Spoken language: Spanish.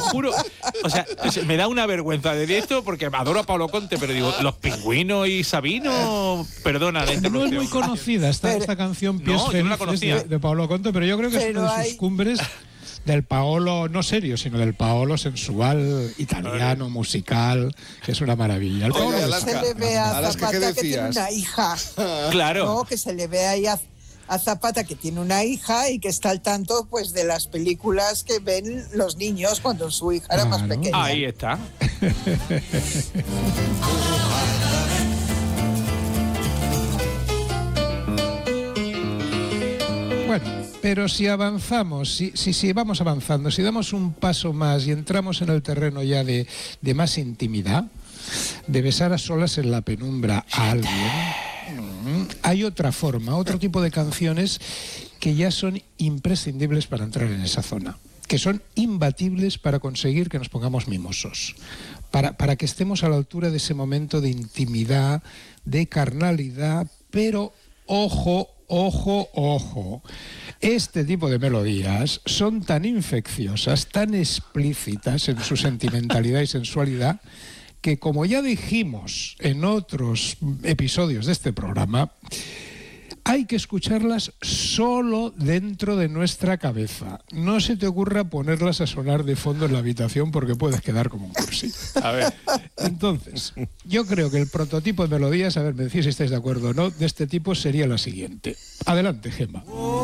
juro, o sea, me da una vergüenza de esto porque adoro a Pablo Conte, pero digo, Los Pingüinos y Sabino, perdona la interrupción. No es muy conocida esta canción Pies no, yo no la Felices conocía. de Paolo Conte, pero yo creo que es una de sus cumbres del Paolo, no serio, sino del Paolo sensual, italiano, musical, que es una maravilla. El Paolo se le ve a Zapata que tiene una hija. Claro. No, que se le ve ahí a Zapata que tiene una hija y que está al tanto pues de las películas que ven los niños cuando su hija era más pequeña. Ahí está. Bueno, pero si avanzamos, si vamos avanzando, si damos un paso más y entramos en el terreno ya de más intimidad, de besar a solas en la penumbra a alguien, hay otra forma, otro tipo de canciones que ya son imprescindibles para entrar en esa zona, que son imbatibles para conseguir que nos pongamos mimosos, para que estemos a la altura de ese momento de intimidad, de carnalidad, pero ojo, este tipo de melodías son tan infecciosas, tan explícitas en su sentimentalidad y sensualidad, que como ya dijimos en otros episodios de este programa, hay que escucharlas solo dentro de nuestra cabeza. No se te ocurra ponerlas a sonar de fondo en la habitación porque puedes quedar como un cursi. A ver. Entonces, yo creo que el prototipo de melodías, a ver, me decís si estáis de acuerdo o no, de este tipo sería la siguiente. Adelante, Gemma.